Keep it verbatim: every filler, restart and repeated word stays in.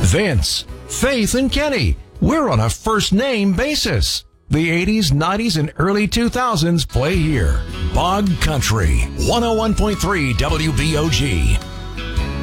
Vince, Faith, and Kenny. We're on a first-name basis. The eighties, nineties, and early two thousands play here. Bog Country, one oh one point three W B O G.